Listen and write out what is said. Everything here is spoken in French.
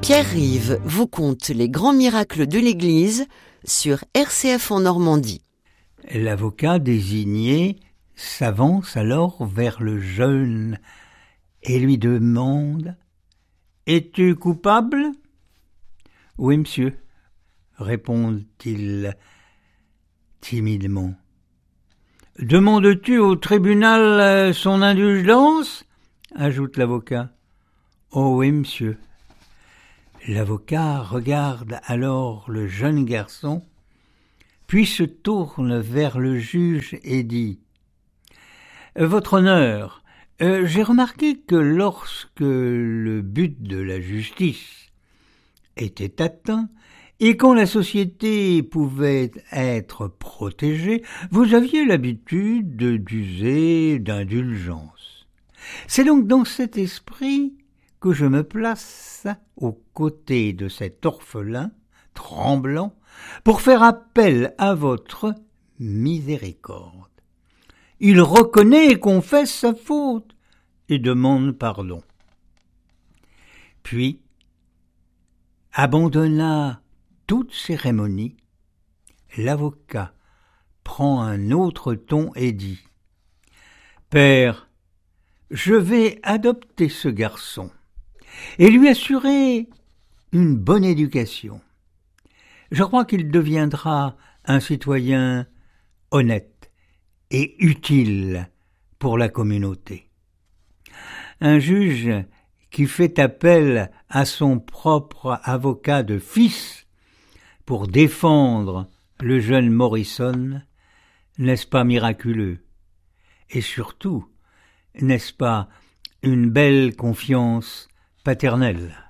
Pierre Rive vous conte les grands miracles de l'Église sur RCF en Normandie. L'avocat désigné s'avance alors vers le jeune et lui demande « Es-tu coupable ?»« Oui, monsieur, » répond-il timidement. « Demandes-tu au tribunal son indulgence ?» ajoute l'avocat. « Oh oui, monsieur. » L'avocat regarde alors le jeune garçon, puis se tourne vers le juge et dit « Votre honneur, j'ai remarqué que lorsque le but de la justice était atteint et quand la société pouvait être protégée, vous aviez l'habitude d'user d'indulgence. C'est donc dans cet esprit que je me place aux côtés de cet orphelin tremblant pour faire appel à votre miséricorde. Il reconnaît et confesse sa faute et demande pardon. Puis abandonna toute cérémonie, l'avocat prend un autre ton et dit « Père, je vais adopter ce garçon et lui assurer une bonne éducation. Je crois qu'il deviendra un citoyen honnête et utile pour la communauté. » Un juge qui fait appel à son propre avocat de fils pour défendre le jeune Morrison, n'est-ce pas miraculeux? Et surtout, n'est-ce pas une belle confiance paternelle?